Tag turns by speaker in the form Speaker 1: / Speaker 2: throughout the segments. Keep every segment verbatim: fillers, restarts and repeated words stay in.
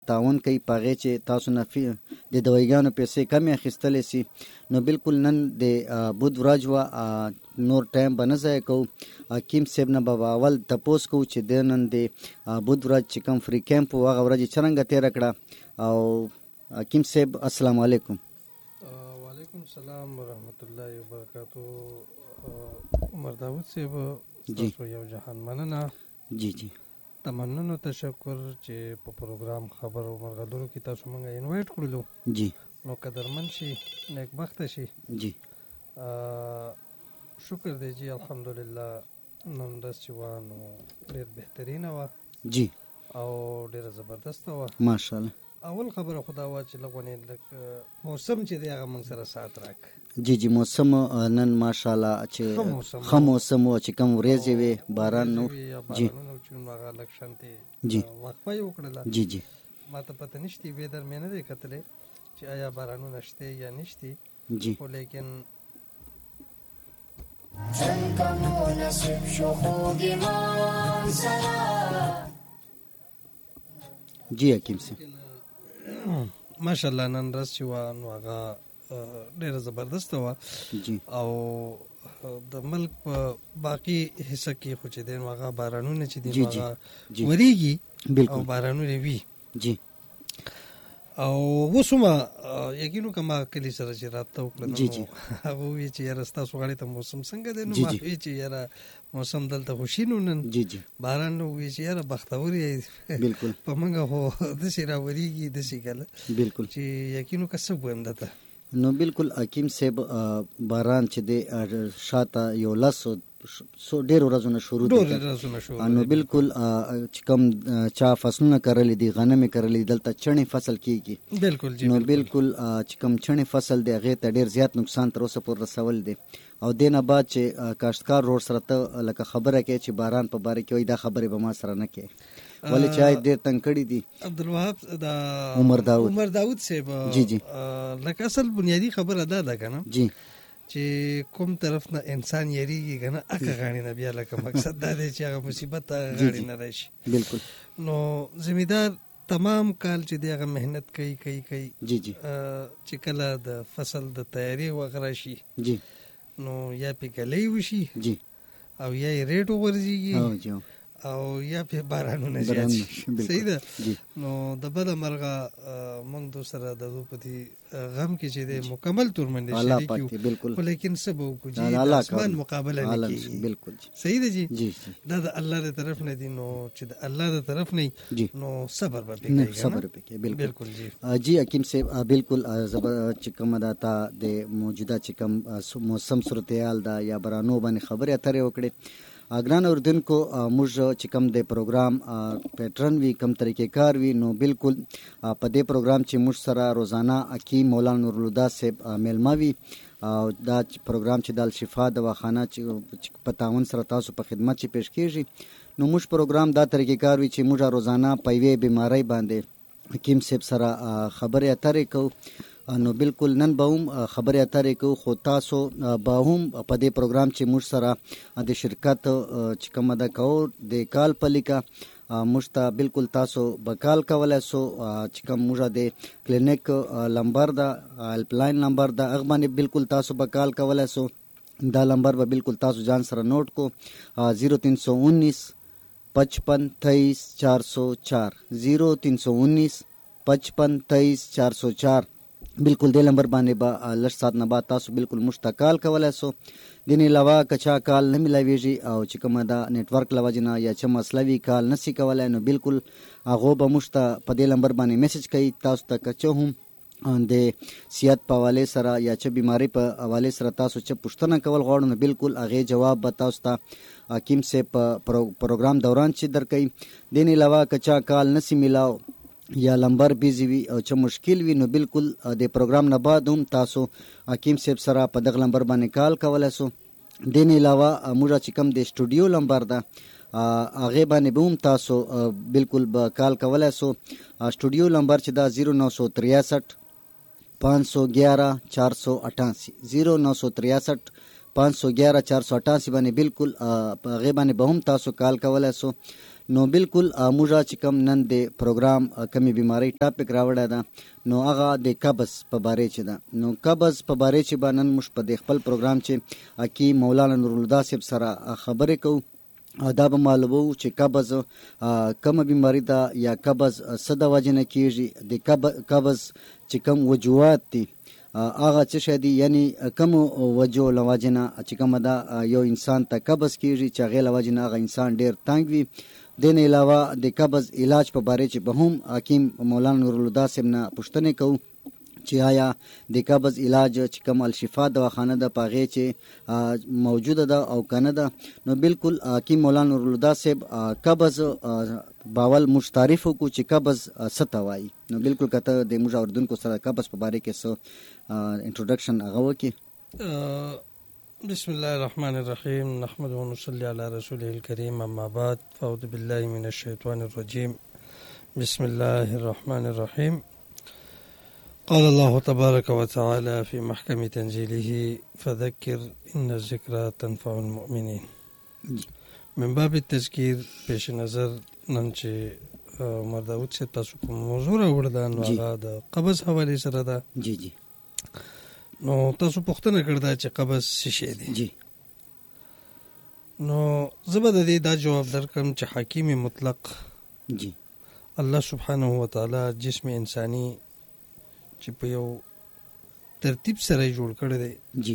Speaker 1: تعاون کوي په هغې چې تاسو نه د دوایګانو پیسې کمې اخیستلی سي. نو بالکل نن د بود ورځ وه، نور ټایم به نه ضایع کوو. حکیم صاحب نه به اول تپوس کوو چې د نن د بود ورځ چې کوم فری کیمپ و هغه ورځ یې څرنګه تېره کړه. او حکیم صاحب السلام علیکم.
Speaker 2: وعلیکم السلام ورحمت الله وبرکاتو. عمر داود صاحب تاسو یو جهان مننه.
Speaker 1: جی جی
Speaker 2: د مننو تشکر چې په پروګرام خبر او مرغلرو کې تاسو مونږ انوایټ کړلو.
Speaker 1: جی
Speaker 2: نو قدرمن شي، نیکبخته شي.
Speaker 1: جی
Speaker 2: شکر دی جی الحمدلله. نن ورځ چې وه نو ډېر بهترینه وه
Speaker 1: جی
Speaker 2: او ډېره زبردسته وه
Speaker 1: ماشاءالله.
Speaker 2: اول خبره خو دا وه چې لږ ونې لږ موسم چې دی هغه موږ سره سات راک.
Speaker 1: جی جی موسم نن ماشاءالله چې ښه موسم و چې کوم ورېځې وې باران نو جی
Speaker 2: هغه لږ شانتې
Speaker 1: جی
Speaker 2: وقفه یې وکړله.
Speaker 1: جی جی
Speaker 2: ما ته پته نشته ویدر مې نه دی کتلی چې آیا بارانونه شته یا نشته
Speaker 1: جی
Speaker 2: خو لیکن
Speaker 1: جی حکیم صاحب
Speaker 2: ماشاءالله نن ورځ چې وه نو هغه ډېره زبردسته وه.
Speaker 1: جی
Speaker 2: او د ملک په باقي حصه کې خو چې دی نو هغه بارانونه چې دي نو هغه ورېږي او بارانونه وي.
Speaker 1: جی
Speaker 2: او اوس هم یقین وکړه ما کلي سره چې رابطه وکړه
Speaker 1: جی جی
Speaker 2: هغه وویل چې یاره ستاسو غاړې ته موسم څنګه دی؟ نو ما وویل چې یاره موسم دلته خو شین و نن
Speaker 1: جی جی
Speaker 2: باران. نو وویل چې یاره بختور یې
Speaker 1: بالکل
Speaker 2: په موږ خو داسې راورېږي داسې کله
Speaker 1: بالکل چې
Speaker 2: یقین وکړه څه ووایم درته.
Speaker 1: نو بالکل حکیم صاحب باران چې دی شاته یو لس سو ډېر ورځونه شروع دي نو بالکل چې کوم چا فصلونه کرلی دي غنم یې کرلی دلته چڼې فصل کیږي.
Speaker 2: بالکل جی
Speaker 1: نو بالکل چې کوم چڼې فصل دی هغې ته ډېر زیات نقصان تر اوسه پورې رسول دی. او دې نه بعد چې کاشتکار روډ سره ته لکه خبره کوي چې باران په باره کې وایي دا خبرې به ما سره نه کوي ولې چې آی ډېر تنګ کړي دي.
Speaker 2: عبدالوهاب دا
Speaker 1: عمر داود
Speaker 2: عمر داود صاحب
Speaker 1: جی جی
Speaker 2: لکه اصل بنیادی خبره دا ده که نه
Speaker 1: جی
Speaker 2: چې کوم طرف نه انسان یریږي که نه اکه غاړې نه بیا لکه مقصد دا دی چې هغه مصیبت هغه غاړې نه راشي.
Speaker 1: بالکل
Speaker 2: نو زمیندار تمام کال چې دی هغه محنت کوي کوي کوي
Speaker 1: جی جی
Speaker 2: چې کله د فصل د تیاري وخت راشي
Speaker 1: جی
Speaker 2: نو یا پې ګلۍ وشي
Speaker 1: جی
Speaker 2: او یا یې ریټ وغورځېږي او یا پې بارانونه زیات شي. صحیح ده. نو د بده مرغه موږ دو سره د دو په دې غم کې چې دی مکمل طور باندې شریک یو خو لیکن څه به وکړو جي د اسمان مقابله نه کېږي.
Speaker 1: بالکل
Speaker 2: صحیح ده جي
Speaker 1: جی
Speaker 2: دا د الله د طرف نه دي نو چې د الله د طرف نه نو صبر به پکې کوي
Speaker 1: صبر پکې
Speaker 2: بالکل جی
Speaker 1: جی حکیم صاحب بالکل چې کومه دا تا د موجوده چې کوم موسم صورتحال دا یا برانو باندې خبرې اترې وکړې. ګران اوریدونکو موږ چې کوم د پروګرام پیټرن وي کوم طریقې کار وي نو بالکل په دې پروګرام چې موږ سره روزانه حکیم مولانا نورالهدی صاحب میلمه وي او دا پروګرام چې د الشفا دواخانه چې په تعاون سره تاسو په خدمت چې پیش کیږي نو موږ پروګرام دا طریقې کار وي چې موږ روزانه په یوې بیمارۍ باندې حکیم صاحب سره خبرې اترې کوو. نو بالکل نن به هم خبرې اترې کوو خو تاسو به هم په دې پروګرام چې موږ سره د شرکت چې کومه ده کوو د کال په لیکه موږ ته بالکل تاسو به کال کولی سو چې کوم موږ د کلینیک لمبر ده هیلپ لاین لمبر ده هغه باندې بالکل تاسو به کال کولی سو. دا لمبر به بالکل تاسو ځان سره نوٹ کو زیرو تین سو انیس پچپن تیئیس چار سو چار زیرو تین سو انیس پچپن تیئیس چار سو چار بالکل دې لمبر باندې به لږ ساعت نه بعد تاسو بالکل موږ ته کال کولی سو. دې نه علاوه که چا کال نه میلاویږي او چې کومه ده نیټورک له وجې نه یا څه مسله وي کال نسي کولی نو بالکل هغو به موږ ته په دې لمبر باندې میسج کوي. تاسو ته که څه هم د صحت په حوالې سره یا څه بیمارۍ په حوالې سره تاسو څه پوښتنه کول غواړو نو بالکل هغې جواب به تاسو ته حکیم صاحب په پروګرام دوران چې درکوي. دې نه علاوه که چا کال نسي میلاو یا لمبر بیزی وي او چې مشکل وي نو بالکل د پروګرام نه بعد هم تاسو حکیم صاحب سره په دغه لمبر باندې کال کولی سو. دې نه علاوه موږ چې کوم د سټوډیو لمبر ده هغې باندې به هم تاسو بالکل به کال کولی سو. سټوډیو لمبر چې دا زیرو نو سو تریاسٹھ پانچ سو گیارہ چار سو اٹھاسی زیرو نو سو تریاسٹھ پانچ سو گیارہ چار سو اٹھاسی باندې بالکل هغې باندې به هم تاسو کال کولی سو. نو بالکل موږ چې کوم نن د پروګرام کمی بیماری ټاپک راوړی ده نو هغه د قبض په باره چې ده. نو قبض په باره چې به نن موږ په د خپل پروګرام چې اکی مولانا نورالهدی صاحب سره خبرې کوو دا به معلومو چې قبض کومه بیماری ده یا قبض څه د وجې نه کېږي، د قبض چې کوم وجوهات دي هغه څه شی دي، یعنی کوم وجو له وجې نه چې کومه ده یو انسان ته قبض کېږي چې هغې له وجې نه هغه انسان ډېر تنګ وي. دې نه علاوه د قبض علاج په باره چې به هم حکیم مولانا نورالهدی صاحب نه پوښتنې کوو چې آیا د قبض علاج چې کوم الشفا دواخانه ده په هغې چې موجوده ده او که نه ده. نو بالکل حکیم مولانا نورالهدی صاحب قبض باول موږ تعریف وکړو چې قبض څه ته وایي. نو بالکل که ته د موږ اورېدونکو سره قبض په باره کې څه انټروډکشن هغه وکړي.
Speaker 2: بسم الله الرحمن الرحیم نحمد و نصلی علی رسوله الکریم اما بعد فاعوذ بالله من الشیطان الرجیم بسم الله الرحمن الرحیم. قال الله تبارك وتعالى في محكم تنزيله فذكر إن الذكرى تنفع المؤمنين. من باب التذکیر پیش نظر نن چې عمر داود سے تاسو کوم موضوع راوړل دا نو هغه د قبض حواله سره ده.
Speaker 1: جی جی
Speaker 2: نو تاسو پوښتنه کړدا چې قبض څه شی دی.
Speaker 1: جی
Speaker 2: نو زبر د دې دا جواب درکم چې حکیم مطلق
Speaker 1: جی
Speaker 2: الله سبحانه و تعالی جسم انسانی چې په یو ترتیب سره جوړ کړی دی
Speaker 1: جی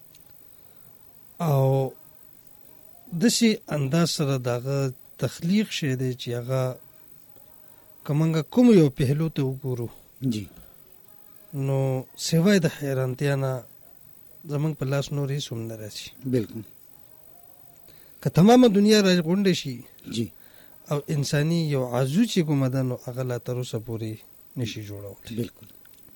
Speaker 2: او دسی انداز سره دغه تخلیق شه دی چې هغه کومنګ کوم یو پهلو ته وګورو
Speaker 1: جی
Speaker 2: نو سیوای د حیرانتیا نه زمونږ په لاس نورې سوم نه راشي.
Speaker 1: بالکل
Speaker 2: که تمامه دنیا را غونډه شي
Speaker 1: جی
Speaker 2: او انساني یو عضو چې کومه ده نو هغه لا تر اوسه پورې نشي جوړولی.
Speaker 1: بالکل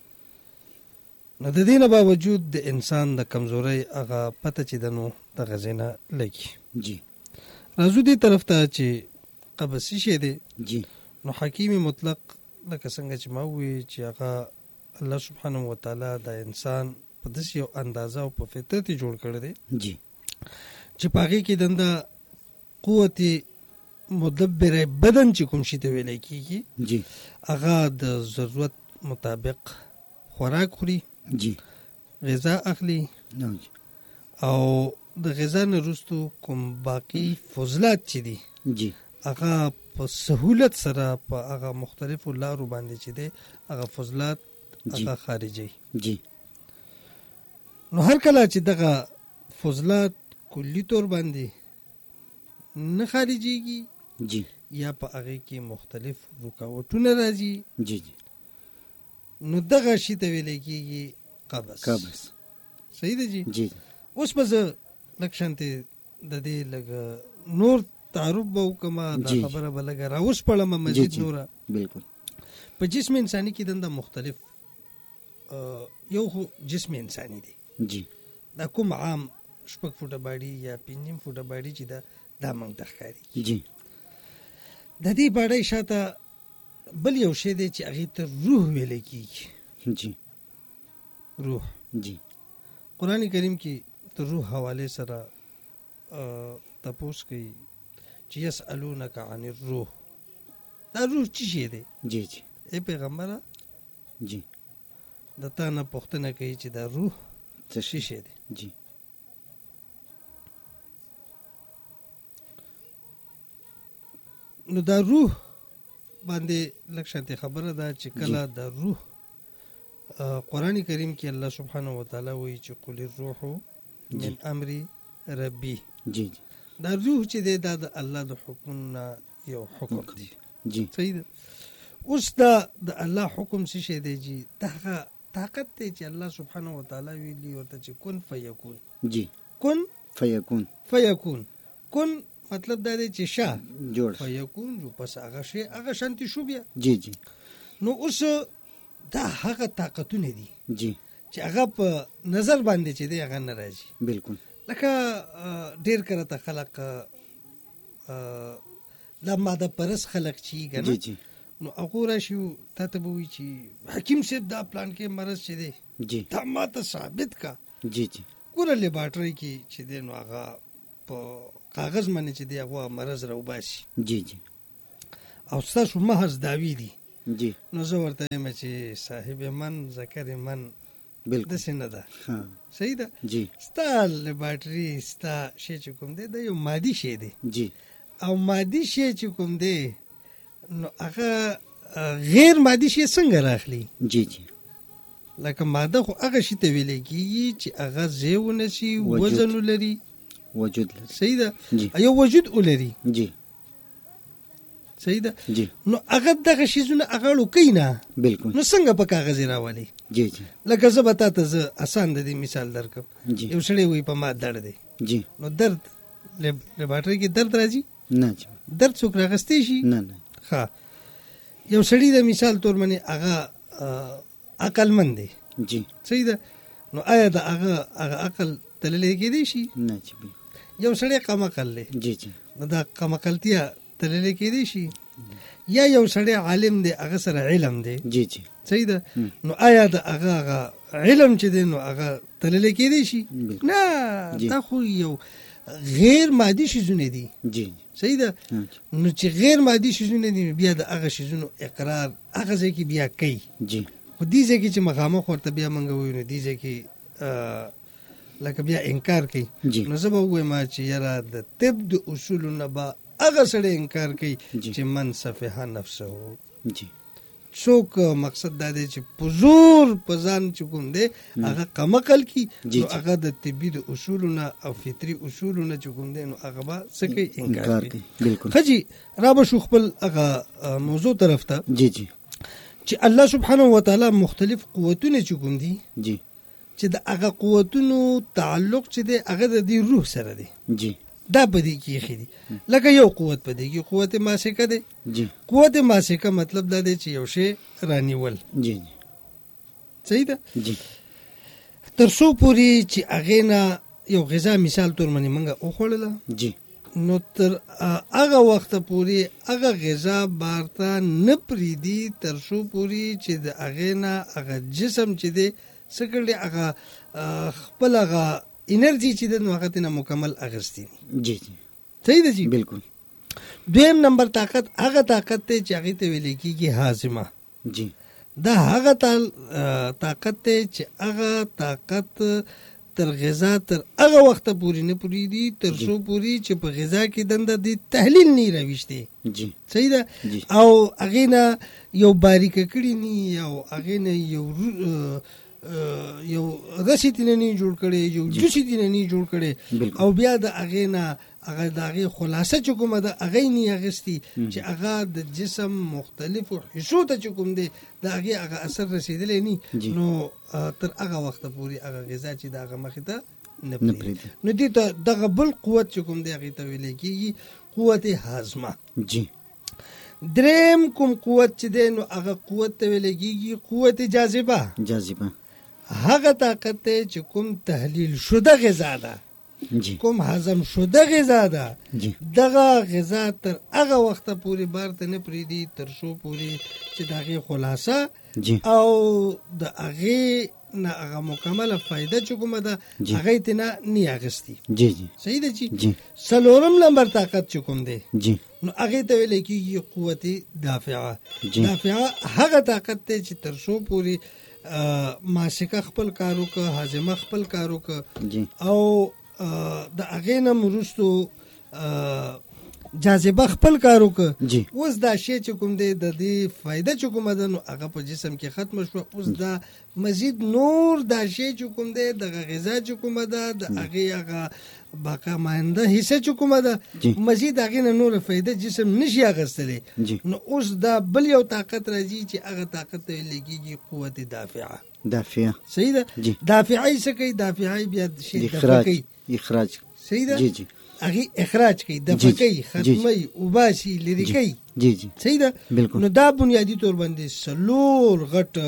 Speaker 2: نو د دې نه باوجود د انسان د کمزورۍ هغه پته چې ده نو د غزې نه لګي.
Speaker 1: جی
Speaker 2: راځو دې طرف ته چې قبض څه شی دی.
Speaker 1: جی
Speaker 2: نو حکیم مطلق لکه څنګه چې ما وویل چې هغه الله سبحانه و تعالی د انسان په داسې یو اندازه او په فطرت یې جوړ کړی دی
Speaker 1: جی
Speaker 2: چې په هغې کې دنده قوت مدبر بدن چې کوم شي ته ویلی کېږي
Speaker 1: جی
Speaker 2: هغه د ضرورت مطابق خوراک خوري،
Speaker 1: جی
Speaker 2: غذا اخلي
Speaker 1: نو جی
Speaker 2: او د غذا نه وروستو کوم باقي فضلات چې دي
Speaker 1: جی
Speaker 2: هغه په سهولت سره په هغه مختلفو لارو باندې چې دی هغه فضلات هغه خارجي.
Speaker 1: جی
Speaker 2: نو هر کله چې دغه فضلات کلی طور باندې نه خارجيږي
Speaker 1: جی
Speaker 2: یا په هغه کې مختلف رکاوټونه راځي
Speaker 1: جی جی
Speaker 2: نو دغه شی ته ویل کېږي قبض.
Speaker 1: قبض
Speaker 2: صحیح دی جی.
Speaker 1: جی
Speaker 2: اوس په زه لږ شانتې د دې لږ نور تعارف به وکړم دا خبره به لږه راوسپړم مزید نوره.
Speaker 1: بالکل
Speaker 2: په جسم انساني کې دنده مختلف یو خو جسم انساني دی
Speaker 1: جی
Speaker 2: دا کوم عام شپږ فوټه باډي یا پنځم فوټه باډي چې دا دا موږ ته ښکاري
Speaker 1: جی
Speaker 2: د دې باډۍ شاته بل یو شی دی چې هغې ته روح ویلی کېږي.
Speaker 1: جی
Speaker 2: روح
Speaker 1: جی
Speaker 2: قرآن کریم کې د روح حوالې سره تپوس کوي چې یسألونک عن الروح دا روح څه شی دی.
Speaker 1: جی جی
Speaker 2: ای پیغمبره
Speaker 1: جی
Speaker 2: د تا نه پوښتنه کوي چې دا روح
Speaker 1: څه
Speaker 2: شی دی.
Speaker 1: جی
Speaker 2: نو دا روح باندې لږ شانتې خبره ده چې کله د روح قرآن کریم کې الله سبحانه و تعالی وایي چې قل الروح من امر ربي.
Speaker 1: جی جی
Speaker 2: دا روح چې دی دا د الله د حکم نه یو حکم دی.
Speaker 1: جی
Speaker 2: صحیح ده. اوس دا د الله حکم څه شی دی جی دغه طاقت دی چې الله سبحانه و تعالی ویلي ورته چې کن فیکون.
Speaker 1: جی
Speaker 2: کن
Speaker 1: فیکون
Speaker 2: فیکون کن مطلب دا دی چې شا
Speaker 1: جوړ
Speaker 2: فیکون جو پس هغه شی هغه شانتي شو بیا.
Speaker 1: جی جی
Speaker 2: نو اوس دا هغه طاقتونه دي
Speaker 1: جی
Speaker 2: چې هغه په نظر باندې چې دی هغه نه راځي.
Speaker 1: بالکل
Speaker 2: لکه ډیر کړه ته خلق دا ماده پرس خلق چی کنه.
Speaker 1: جی جی
Speaker 2: نو هغه راشي ته ته وایي چې حکیم صاحب دا پلان کې مرض چې دی
Speaker 1: جی
Speaker 2: دا ماته ثابت کا.
Speaker 1: جی جی
Speaker 2: ګوره لیبارټري کې چې دی نو هغه په کاغذ باندې چې دی هغه مرض راوباسي.
Speaker 1: جی جی
Speaker 2: او ستاسو محض دعوی دي
Speaker 1: جی
Speaker 2: نو زه ورته یم چې صاحب من ذکر من
Speaker 1: بالکل
Speaker 2: داسې نه ده.
Speaker 1: ها
Speaker 2: صحیح ده.
Speaker 1: جی
Speaker 2: ستا لیبارټري ستا شی چې کوم دی دا یو مادي شی دی
Speaker 1: جی
Speaker 2: او مادي شی چې کوم دی نو هغه غیر مادي شی څنګه راخلي؟
Speaker 1: جی جی
Speaker 2: لکه ماده خو هغه شی ته ویل کېږي چې هغه ځای ونیسي، وزن ولري،
Speaker 1: وجود لري.
Speaker 2: صحیح ده.
Speaker 1: جی
Speaker 2: یو وجود ولري.
Speaker 1: جی
Speaker 2: صحیح ده.
Speaker 1: جی
Speaker 2: نو هغه دغه شیزونه هغه لوکي نه
Speaker 1: بالکل.
Speaker 2: نو څنګه په کاغذ راولي؟
Speaker 1: جی جی
Speaker 2: لکه زه به تا ته زه اسان د دې مثال درکړم.
Speaker 1: جی
Speaker 2: یو سړی وایي په ما درد دی.
Speaker 1: جی
Speaker 2: نو درد لیبارټري کې درد راځي؟
Speaker 1: نه جی
Speaker 2: درد څوک راغستی شي؟
Speaker 1: نه نه.
Speaker 2: ښه یو سړی د مثال تور باندې هغه عقلمند دی.
Speaker 1: جی
Speaker 2: صحیح ده. نو آیا د هغه هغه عقل تللی کېدی شي؟
Speaker 1: نه جی
Speaker 2: یو سړی کم عقل دی.
Speaker 1: جی جی
Speaker 2: نو دا کم عقلتیا تللی کېدی شي؟ یا یو سړی عالم دی هغه سره علم دی.
Speaker 1: جی جی
Speaker 2: صحیح ده. نو آیا د هغه هغه علم چې دی نو هغه تللی کېدی شي؟ نه دا خو یو غیر مادي شیزونه دي.
Speaker 1: جی
Speaker 2: صحیح ده. نو چې غیر مادي شیزونه دي بیا د هغه شیزونو اقرار هغه ځای کې بیا کوي.
Speaker 1: جی
Speaker 2: خو دې ځای کې چې مخامخ ورته بیا موږ وایو نو دې ځای کې لکه بیا انکار کوي. نو زه به ووایم چې یاره د طب د اصولو نه به هغه سړی انکار کوي چې من صفحه نفسه.
Speaker 1: جی
Speaker 2: څوک مقصد دا دی چې په زور په ځان چې کوم دی هغه کم عقل کي نو هغه د طبي د اصولو نه او فطري اصولو نه چې کوم دی نو هغه به څه کوي؟ انکار کوي.
Speaker 1: بالکل.
Speaker 2: ښه جي را به شو خپل هغه موضوع طرف ته.
Speaker 1: جی جی
Speaker 2: چې الله سبحانه وتعالی مختلف قوتونه چې کوم دي
Speaker 1: جی
Speaker 2: چې د هغه قوتونو تعلق چې دی هغه د دې روح سره دی.
Speaker 1: جی
Speaker 2: دا په دې کې خېدي لکه یو قوت په دې کې قوت ماسکه دی.
Speaker 1: جی
Speaker 2: قوت ماسکه مطلب دا دی چې یو شی رانیول.
Speaker 1: جی جی
Speaker 2: صحیح ده.
Speaker 1: جی
Speaker 2: تر څو پورې چې هغې نه یو غذا مثال تور باندې موږ وخوړله
Speaker 1: جی
Speaker 2: نو تر هغه وخته پورې هغه غذا بارته نه پرېږدي تر څو پورې چې د هغې نه هغه جسم چې دی څه کړی هغه خپل هغه انرژي چې د نو هغه تنه مکمل اغستی.
Speaker 1: جی جی
Speaker 2: صحیح ده جی.
Speaker 1: بالکل.
Speaker 2: دویم نمبر طاقت هغه طاقت ته چې هغه ته ویل کېږي هاضمه.
Speaker 1: جی
Speaker 2: دا هغه طاقت ته چې هغه طاقت تر غذا تر هغه وخت پورې نه پوریږي تر څو پورې چې په غذا کې دنده د تحلیل نه راويشته.
Speaker 1: جی
Speaker 2: صحیح ده. او هغه نه یو باریک کړي نه او هغه نه یو یو رسیت نه جوړ کړي یو جوسیت نه جوړ کړي او بیا د هغه نه هغه د هغه خلاصه چې کومه ده هغه نه اغستی چې هغه د جسم مختلفو حصو ته چې کوم دی د هغه هغه اثر رسیدلی نه نو تر هغه وخت پورې هغه غذا چې د هغه مخې ته نه پرېږدي. نو دې ته دغه بل قوت چې کوم دی هغې ته ویلی کېږي قوت هاضمه.
Speaker 1: جی
Speaker 2: دریم کوم قوت چې دی نو هغه قوت ته ویلی کېږي قوت جاذبه.
Speaker 1: جاذبه
Speaker 2: هغه طاقت دی چې کوم تحلیل شده غذا ده
Speaker 1: جی
Speaker 2: کوم هضم شده غذا ده
Speaker 1: جی
Speaker 2: دغه غذا تر هغه وخت پورې بارته نه پرېږدي تر څو پورې چې د هغې خلاصه
Speaker 1: جی
Speaker 2: او د هغې نه هغه مکمله فایده چې کومه ده هغې ته نه نه اخیستي.
Speaker 1: جی جی
Speaker 2: صحیح ده چې
Speaker 1: جی
Speaker 2: څلورم نمبر طاقت چې کوم دی
Speaker 1: جی
Speaker 2: نو هغې ته ویلی کېږي قوت دافعه. دافعه هغه طاقت دی چې تر څو پورې ماسکه خپل کار وکړه هاضمه خپل کار وکړه او د هغې نه وروستو جاذبه خپل کار وکړه. اوس دا شی چې کوم دی د دې فایده چې کومه ده نو هغه په جسم کې ختمه شوه. اوس دا مزید نور دا شی چې کوم دی دغه غذا چې کومه ده د هغې هغه باقا مانده حصه چې کومه ده مزید هغې نه نور فایده جسم نشي اخیستلی. نو اوس دا بل یو طاقت راځي چې هغه طاقت ته ویل کېږي قوت دافعه.
Speaker 1: دافعه صحیح
Speaker 2: ده. دافعه یې څه کوي؟ دافعه بیا شی دفع کوي
Speaker 1: اخراج.
Speaker 2: صحیح ده.
Speaker 1: جی جی
Speaker 2: هغه اخراج کوي دفع کوي ختمي وباسي لري کوي.
Speaker 1: جی جی
Speaker 2: صحیح ده.
Speaker 1: بالکل.
Speaker 2: نو دا بنیادی طور باندې سلور غټ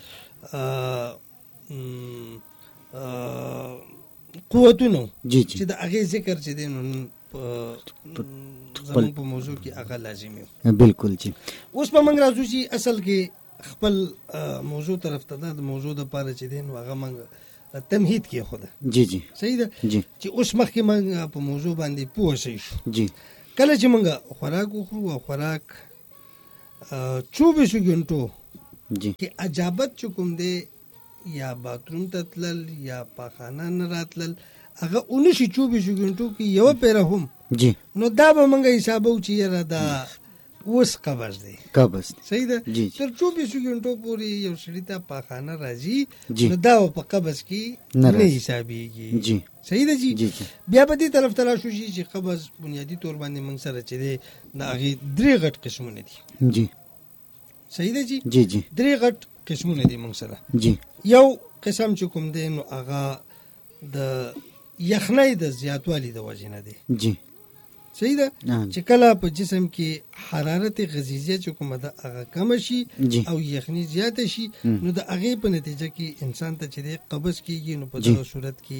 Speaker 2: قوتونه چې د هغې ذکر چې دی نو زموږ په موضوع کې هغه لازمي و.
Speaker 1: بالکل جی.
Speaker 2: اوس به موږ راځو چې اصل کې خپل موضوع طرف ته د موضوع دپاره چې دی نو هغه موږ تمهید کې خوده.
Speaker 1: جی جی
Speaker 2: صحیح ده.
Speaker 1: جی
Speaker 2: چې اوس مخکې موږ په موضوع باندې پوه شئ شو.
Speaker 1: جی
Speaker 2: کله چې موږ خوراک وخورو او خوراک چوبیسو ګنټو
Speaker 1: جی
Speaker 2: کې اجابت چې کوم دی یا باتروم ته تلل یا پاخانه نه راتلل هغه اونشي چوبیسو ګنټو کې یو پیره هم
Speaker 1: جی
Speaker 2: نو دا به موږ حسابو چې یاره دا اوس قبض دی
Speaker 1: قبض
Speaker 2: صحیح ده
Speaker 1: جی
Speaker 2: تر چوبیسو ګنټو پورې یو سړي ته پاخانه راځي
Speaker 1: جی
Speaker 2: نو دا په قبض کې
Speaker 1: نه
Speaker 2: نه حسابېږي
Speaker 1: جی
Speaker 2: صحیح ده جی
Speaker 1: جی
Speaker 2: بیا به دې طرف ته راشو چې قبض بنیادي طور باندې موږ سره چې دی د هغې درې غټ قسمونه دي
Speaker 1: جی
Speaker 2: صحیح ده جی
Speaker 1: جی جی
Speaker 2: درې غټ قسمونه دي موږ سره
Speaker 1: جی
Speaker 2: یو قسم چې کوم دی نو هغه د یخنۍ د زیاتوالي د وجې نه دی
Speaker 1: جی
Speaker 2: صحیح ده چې کله په جسم کې حرارت غذیزیه چې کومه ده هغه کمه شي او یخني زیاته شي نو د هغې په نتیجه کې انسان ته چې دی قبض کېږي نو په دغه صورت کې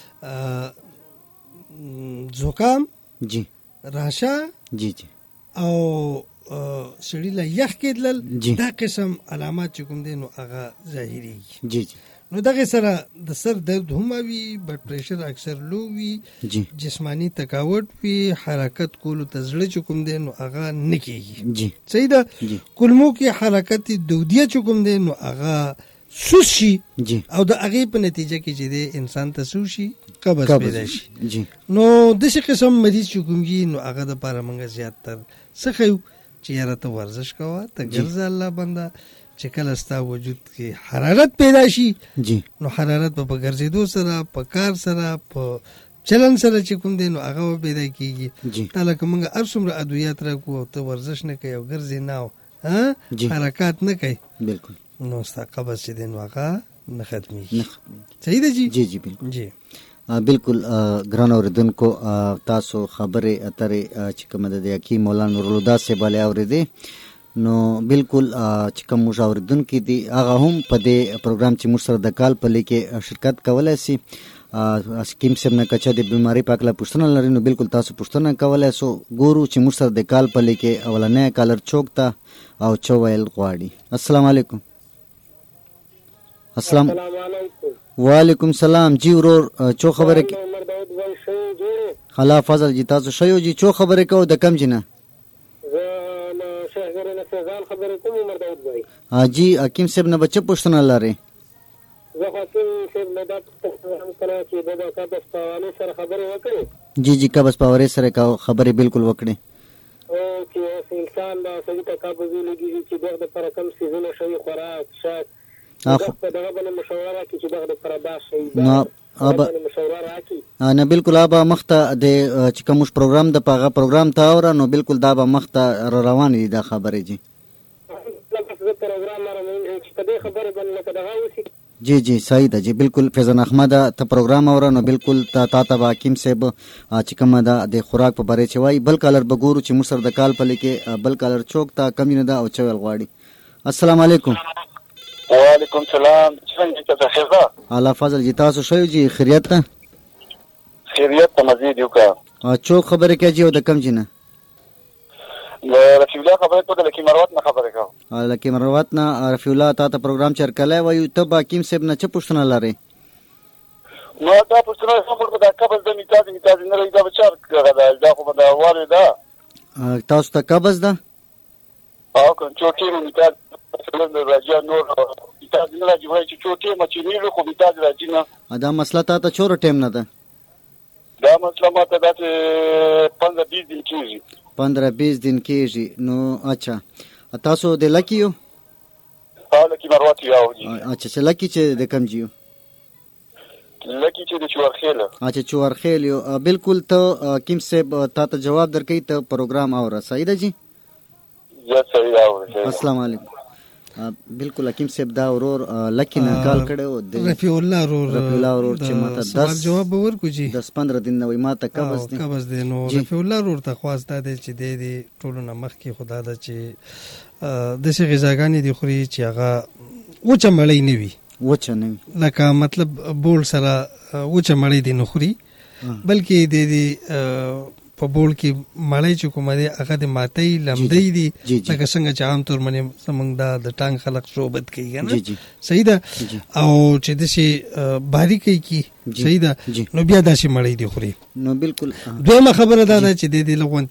Speaker 2: زکام
Speaker 1: جی
Speaker 2: راشه
Speaker 1: جی جی
Speaker 2: او سړي له یخ کېدلل دا قسم علامات چې کوم دی نو هغه ظاهرېږي
Speaker 1: جی جی
Speaker 2: نو دغه سره د سر درد هم وي بلډ پریشر اکثر لو وي جسمانی تکاوت وي حرکت کولو ته زړه چې کوم دی نو هغه نه کېږي صحیح ده کولمو کې حرکت دودیه چې کوم دی نو هغه سوس شي او د هغې په نتیجه کې چې دی انسان ته سو شي قبض پیدا شي نو داسې قسم مریض چې کوم وي نو هغه دپاره موږ زیاتتر څه ښیو چې یاره ته ورزش کوه ته ګرځه الله بنده چې کله ستا وجود کې حرارت پیدا شي نو حرارت به په ګرځېدو سره په کار سره په چلن سره چې کوم دی نو هغه به پیدا کېږي تا لکه موږ هر څومره ادویات راکړو او ته ورزش نه کوې او ګرځې نه او حرکات نه کوې
Speaker 1: بالکل
Speaker 2: نو ستا قبض چې دی نو هغه نه ختمېږي صحیح ده جی
Speaker 1: جی جی بالکل
Speaker 2: جی
Speaker 1: بالکل ګران اوریدونکو تاسو خبرې اترې چې کومه ده د حکیم مولانا نورالهدی صاحب علی اورېدې نو بالکل چې کوم موږ اوریدونکي دي هغه هم په دې پروګرام چې موږ سره د کال په لیکې شرکت کولی سي حکیم صاحب نه کچه د بیمارۍ په هکله پوښتنه لري نو بالکل تاسو پوښتنه کولی سو ګورو چې موږ سره د کال په لیکې اولنی کالر چوک ته او چه ویل غواړي. السلام علیکم. السلام وعلیکم سلام جی ورور چو خبره کی خلا فضل جی تاسو شیو جی چو خبره کو د کم جنہ
Speaker 3: خبرې کوم عمر داود بھائی
Speaker 1: جی حکیم صاحب نه بچه پوښتنه لري
Speaker 3: زه حکیم صاحب نه دا هم کړه چې د قبض په اړه سره خبرې وکړي
Speaker 1: جی جی قبض په اړه سره کا خبرې بالکل وکړي
Speaker 3: او چې انسان دا سړي ته قبض لګي چې دغه پر کم سيزونه شوی خوراک شات هغه په دغه باندې مشوره کوي چې دغه پر دا شي
Speaker 1: نو ابا نه بالکل ابا مخته د چې کوم پروګرام د پاغه پروګرام تا اور نو بالکل دا به مخته روان دي دا خبره جی جی جی صحیح ده جی بالکل فیضان احمد ته پروګرام اور نو بالکل تا تا ته حکیم صاحب چې کوم دا د خوراک په باره چوي بل کالر بګورو چې مصر د کال په لیکه بل کالر چوک تا کم نه دا او چول غواړي. السلام علیکم.
Speaker 4: وعلیکم سلام. څنګه ته خیرا
Speaker 1: الله فضل جی تاسو شوی جی خیریت ته
Speaker 4: خیریت ته مزید یو کا
Speaker 1: چو خبره کوي او د کم جنہ
Speaker 4: رفیع الله خبره کوله لکه مروت نه خبره کوه
Speaker 1: لکه مروت نه رفیع الله تا ته پروګرام چر کله وایو ته حکیم صاحب نه چه پوښتنه لري
Speaker 4: نو دا پوښتنه کوم په دا قبض د میتاز میتاز نه لري دا بچار کړه دا خو دا واره دا
Speaker 1: تاسو ته قبض ده
Speaker 4: او کوم چوټي میتاز څنګه راځي نور میتاز نه راځي وایي چې چوټي مچینی له خو میتاز راځي نه
Speaker 1: دا مسله تا ته چور ټیم نه ده
Speaker 4: دا مسله ماته دا پندرہ بیس دن کېږي
Speaker 1: پندرہ بیس دن کېږي نو اچھا تاسو د لکی یو
Speaker 4: ها لکی مروت یو دي
Speaker 1: اچھا چې لکی چې د کم جیو
Speaker 4: لکی چې د چورخیل
Speaker 1: اچھا چورخیل یو بالکل ته حکیم صاحب تا ته جواب درکې ته پروګرام اور صحیح ده جی
Speaker 4: زه صحیح اور
Speaker 1: السلام علیکم. بالکل حکیم صاحب دا ورور لکی نه کال کړو د
Speaker 2: رفیع الله ورور
Speaker 1: رفیع الله ورور چې ماته
Speaker 2: دس جواب ورکو جی
Speaker 1: دس پندرہ دن نو ماته قبض دي
Speaker 2: قبض دي نو رفیع الله ورور ته خواسته دي چې د دې ټولو نه مخ کې خدا دا چې د څه غذاګانی دي خوري چې هغه وچه مړی نه وي
Speaker 1: وچه نه وي
Speaker 2: لکه مطلب بول سره وچه مړی دي نه خوري بلکې د دې په بول کې مړی چې کومه دی هغه د ماتۍ لمدی دي لکه څنګه چې عام طور باندې زموږ دا د ټانګ خلق صحبت کوي کنه صحیح ده او چې داسې باریکۍ کې صحیح ده نو بیا داسې مړی دي خوري
Speaker 1: نو بالکل
Speaker 2: دویمه خبره دا ده چې د دې لغونتې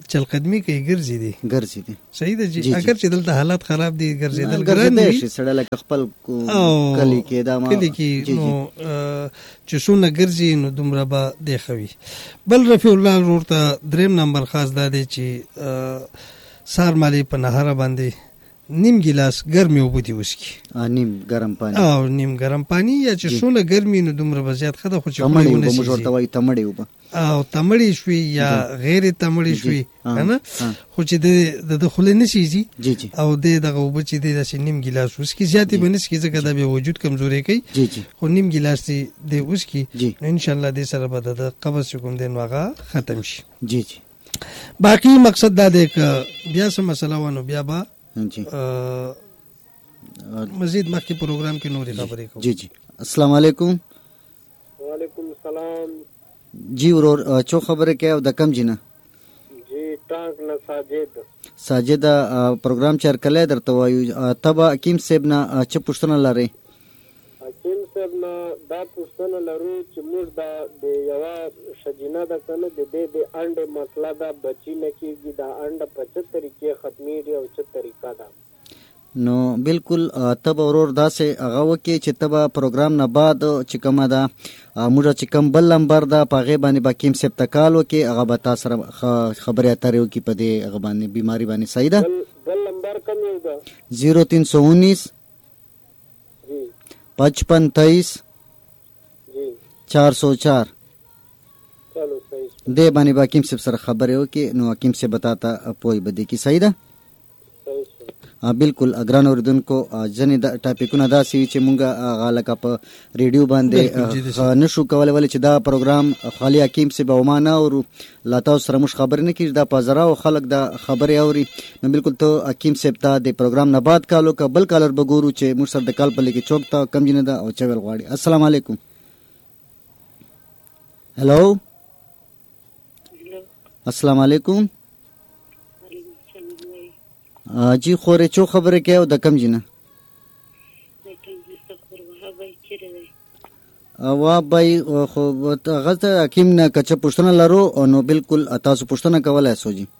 Speaker 2: چل قدمی کوي ګرځي دي
Speaker 1: ګرځي دي
Speaker 2: صحیح ده جی اگر چې دلته حالات خراب دي ګرځیدل ګران
Speaker 1: دي سړی لکه خپل کلی کې دا ما
Speaker 2: کلی کې نو چې شونه ګرځي نو دومره به دی خوي. بل رفیع الله ورته دریم نمبر خاص دا دی چې سار مالی په نهر باندې نیم ګلاس ګرمي اوبه دي وسکي
Speaker 1: نیم ګرم پانی
Speaker 2: او نیم ګرم پانی یا چې شونه ګرمي نو دومره به زیات خده خو چې
Speaker 1: تمړي اوبه موږ ورته وایي تمړي اوبه
Speaker 2: او تمړي شوي یا غیر تمړي شوي کنه خو چې د د خلې نشي
Speaker 1: جی جی
Speaker 2: او د دغه اوبه چې د داسې نیم ګلاس وسکي زیاتې بنس کې ځکه دا به وجود کمزوري کوي
Speaker 1: جی جی
Speaker 2: خو نیم ګلاس دی وسکي ان شاء الله د سره به د قبض کوم دین واغه ختم شي.
Speaker 1: جی جی
Speaker 2: باقی مقصد دا دی ک بیا سم مسله ونه بیا با
Speaker 1: جی
Speaker 3: مزید مخکې پروګرام کې نورې خبرې کوو.
Speaker 1: جی جی السلام علیکم.
Speaker 3: وعلیکم السلام.
Speaker 1: جی ورور چو خبره کې او د کم جنہ
Speaker 3: جی ټانک نه ساجد
Speaker 1: ساجد پروګرام چر کله درته وایو تبا حکیم صاحب نه چ پښتنه لري.
Speaker 3: حکیم صاحب نه دا پښتنه لرو چې موږ دا د یو شجینه د کنه د دې د انډ مسله دا بچی نه کیږي دا انډ په څه طریقې ختميږي او څه طریقه ده.
Speaker 1: نو بالکل تب اورور داسې هغه وکي چې تبا پروګرام نه بعد چې کومه ده موږ چې کوم بل نمبر ده پاغه باندې باکیم سپ تکالو کې هغه به تاسو خبرې اترې وکي په دې هغه باندې بیماری باندې صحیح ده.
Speaker 3: بل نمبر کوم یو ده؟
Speaker 1: زیرو تین سو انیس
Speaker 3: جی
Speaker 1: پچپن تیئیس
Speaker 3: جی چار
Speaker 1: سو چار.
Speaker 3: چلو صحیح
Speaker 1: دې باندې باکیم سپ سره خبرې وکي نو حکیم سپ بتاتا پوي بده کی صحیح ده. بالکل اگران اوردونکو ځنې د ټاپکونه داسې چې مونږه غالکه په ریډیو باندې نشو کولای ولې چې دا پروګرام خالي حکیم سی به معنا او لاته سره مش خبر نه کیږي دا پازرا او خلک دا خبري اوري نو بالکل ته حکیم سی ته د پروګرام نه بعد کالو کبل کالر بګورو چې مش سره د کال په لګي چوک ته کم جن دا او چول غواړي. السلام علیکم. هلو السلام علیکم. جی خورې چو خبره کې او د کم جنہ وا بای خو غته حکیم نه کچ پښتنه لرو نو بالکل تاسو پښتنه کولای سو جی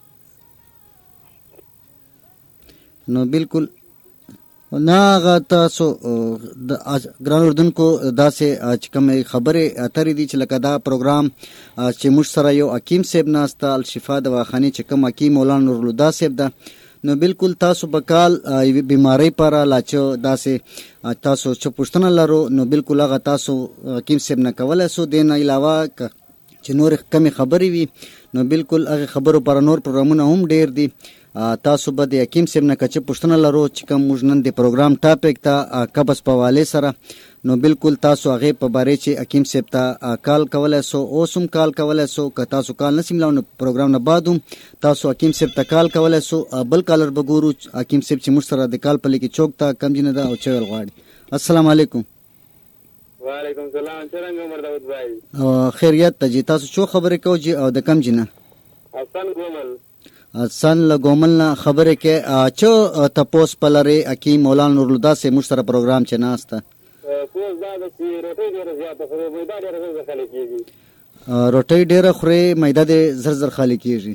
Speaker 1: نو بالکل نه غ تاسو د ګران اردن کو داسې چې کوم خبره اترې دي چې لکه دا پروګرام چې مش سره یو حکیم صاحب ناستا الشفا دواخانه چې کوم حکیم مولانا نور الله صاحب ده نو بالکل تاسو بکال بیماری پر لاچو داسې تاسو چې پښتنه لرو نو بالکل هغه تاسو حکیم صاحب نه کولای سو دین علاوه چې نور کمی خبرې وي نو بالکل هغه خبرو پر نور پروګرامونه هم ډیر دي تاسو به د حکیم صاحب نه کچ پښتنه لرو چې کوم موږ نن د پروګرام ټاپک ته قبض په والے سره نو بالکل تاسو هغه په باره چې حکیم صاحب ته کال کولای سو اوسم کال کولای سو که تاسو کال نسیم لاو پروګرام نه بعدوم تاسو حکیم صاحب ته کال کولای سو بل کالر بګورو حکیم صاحب چې موږ سره د کال په لګي چوک ته کم جن ده او چول غواړي. السلام علیکم.
Speaker 3: وعلیکم السلام. څنګه عمر داود بھائی
Speaker 1: خیریت ته جی تاسو چو خبرې کو جی او د کم جن
Speaker 3: حسن ګومل
Speaker 1: حسن لګومل نه خبره کې چو تپوس پلره حکیم مولانا نور الله سے موږ سره پروګرام چې ناسته
Speaker 3: کوز دا چې روټي ډیره زیاته خوري میدا ډیره زر خالي کیږي
Speaker 1: روټي ډیره خوري میدا دې زر زر خالي کیږي